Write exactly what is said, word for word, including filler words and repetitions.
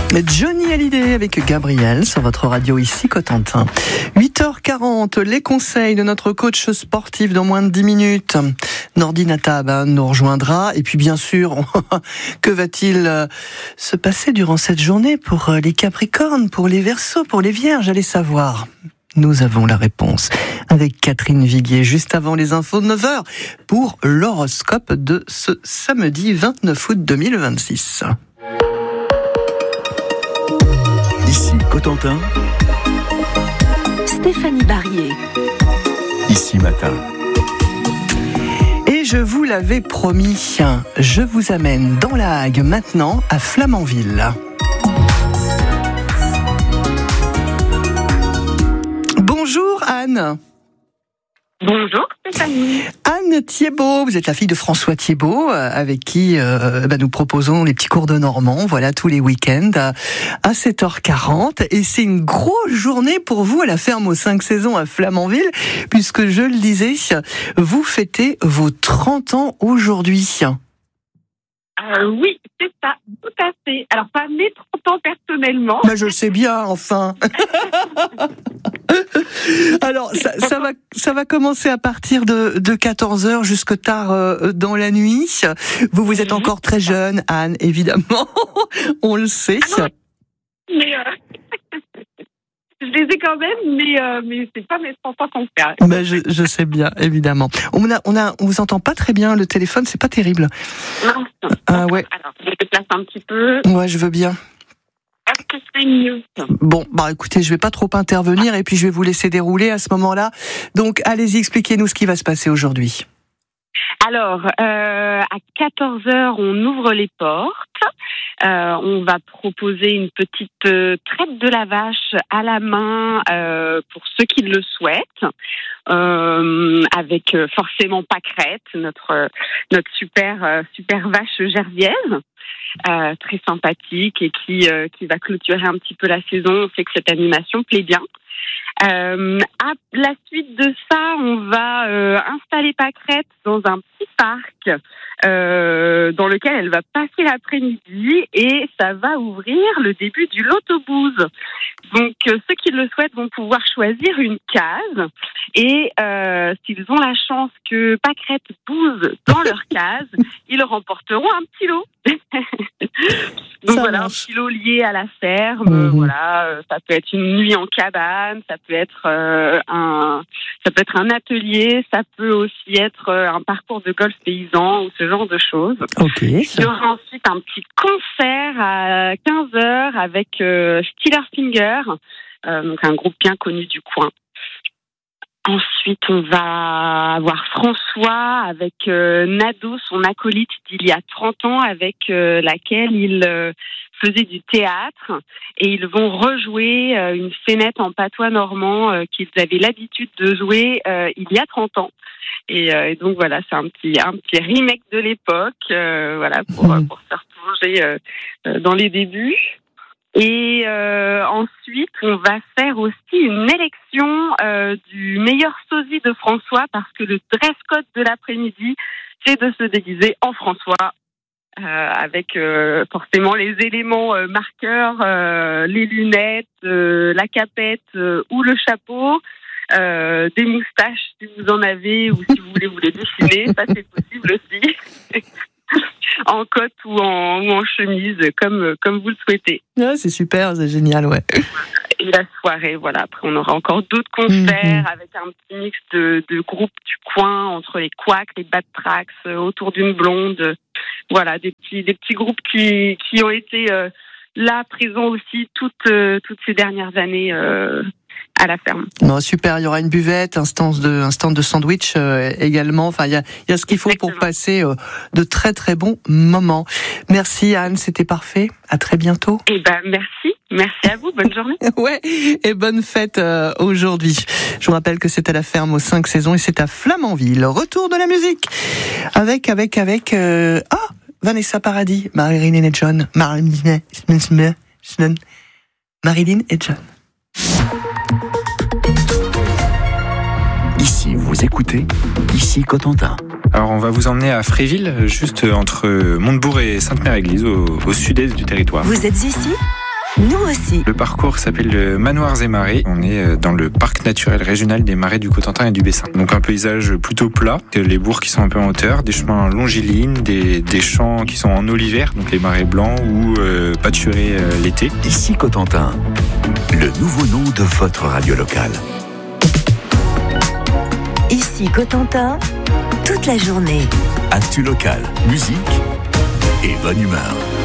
Johnny Hallyday avec Gabriel sur votre radio ici Cotentin. huit heures quarante, les conseils de notre coach sportif dans moins de dix minutes. Nordi Natab hein, nous rejoindra. Et puis bien sûr, que va-t-il se passer durant cette journée pour les Capricornes, pour les Verseaux, pour les Vierges? Allez savoir. Nous avons la réponse avec Catherine Viguier, juste avant les infos de neuf heures, pour l'horoscope de ce samedi vingt-neuf août deux mille vingt-six. Ici Cotentin, Stéphanie Barrier. Ici Matin. Et je vous l'avais promis, je vous amène dans la Hague maintenant à Flamanville. Bonjour Anne. Bonjour Stéphanie. Anne Thiebaud, vous êtes la fille de François Thiebaud, avec qui euh, bah, nous proposons les petits cours de normand, voilà, tous les week-ends à, à sept heures quarante. Et c'est une grosse journée pour vous à la ferme aux cinq saisons à Flamanville, puisque je le disais, vous fêtez vos trente ans aujourd'hui. Euh, oui, c'est ça, tout à fait. Alors, pas mes trente ans personnellement. Bah, je le sais bien, enfin. Alors, ça, ça, va, ça va commencer à partir de, de quatorze heures jusque tard euh, dans la nuit. Vous, vous êtes encore très jeune, Anne, évidemment. On le sait. Ah non, mais euh... je les ai quand même, mais, euh, mais c'est pas mes trente ans qu'on fait. Bah, je, je sais bien, évidemment. On a, on a, on vous entend pas très bien, le téléphone, c'est pas terrible. Non, non. Ah ouais. Alors, je me déplace un petit peu. Ouais, je veux bien. Est-ce que c'est mieux? Bon, bah écoutez, je vais pas trop intervenir et puis je vais vous laisser dérouler à ce moment-là. Donc, allez-y, expliquez-nous ce qui va se passer aujourd'hui. Alors, euh, à quatorze heures, on ouvre les portes. Euh, on va proposer une petite euh, traite de la vache à la main euh, pour ceux qui le souhaitent, euh, avec euh, forcément pâquerette, notre notre super euh, super vache gerviaise, euh, très sympathique et qui euh, qui va clôturer un petit peu la saison. On sait que cette animation plaît bien. Euh, à la suite de ça, on va euh, installer Pâquerette dans un petit parc euh, dans lequel elle va passer l'après-midi et ça va ouvrir le début du Loto-Booze. Donc euh, ceux qui le souhaitent vont pouvoir choisir une case et euh, s'ils ont la chance que Pâquerette bouse dans leur case, ils remporteront un petit lot. Donc ça voilà, marche. Un petit lot lié à la ferme. Mmh. Voilà, euh, ça peut être une nuit en cabane, ça peut être euh, un, ça peut être un atelier, ça peut aussi être euh, un parcours de golf paysan ou ce genre de choses. Ok. Il y aura ensuite un petit concert à quinze heures avec euh, Steeler Finger, euh, donc un groupe bien connu du coin. Ensuite, on va avoir François avec euh, Nado, son acolyte d'il y a trente ans, avec euh, laquelle il euh, faisait du théâtre. Et ils vont rejouer euh, une scénette en patois normand euh, qu'ils avaient l'habitude de jouer euh, il y a trente ans. Et, euh, et donc voilà, c'est un petit, un petit remake de l'époque, euh, voilà, pour, mmh. pour se replonger euh, dans les débuts. Et euh, ensuite, on va faire aussi une élection euh, du meilleur sosie de François parce que le dress code de l'après-midi, c'est de se déguiser en François euh, avec euh, forcément les éléments euh, marqueurs, euh, les lunettes, euh, la capette euh, ou le chapeau, euh, des moustaches si vous en avez ou si vous voulez vous les dessiner, ça c'est possible aussi. En cotte ou en, ou en chemise, comme, comme vous le souhaitez. Ah, c'est super, c'est génial, ouais. Et la soirée, voilà. Après, on aura encore d'autres concerts mmh. avec un petit mix de, de groupes du coin, entre les Quacks, les Bad Tracks, euh, autour d'une blonde. Voilà, des petits, des petits groupes qui, qui ont été euh, là, présents aussi toutes, euh, toutes ces dernières années euh, à la ferme. Bon, super, il y aura une buvette, un stand de, un stand de sandwich euh, également. Enfin, il y a, il y a ce qu'il faut Exactement. Pour passer euh, de très très bons moments. Merci Anne, c'était parfait. À très bientôt. Eh ben merci, merci à vous. Bonne journée. Ouais, et bonne fête euh, aujourd'hui. Je vous rappelle que c'est à la ferme aux cinq saisons et c'est à Flamanville. Retour de la musique avec avec avec euh... ah Vanessa Paradis, Marilyn et John, Marilyn, Marilyn et John. Ici, vous écoutez, ici Cotentin. Alors, on va vous emmener à Fréville, juste entre Montebourg et Sainte-Mère-Église, au, au sud-est du territoire. Vous êtes ici ? Nous aussi. Le parcours s'appelle le Manoirs et Marais. On est dans le parc naturel régional des Marais du Cotentin et du Bessin. Donc un paysage plutôt plat, les bourgs qui sont un peu en hauteur, des chemins longilignes, des, des champs qui sont en olivère, donc les marais blancs ou euh, pâturés euh, l'été. Ici Cotentin, le nouveau nom de votre radio locale. Ici Cotentin, toute la journée. Actu locale, musique et bonne humeur.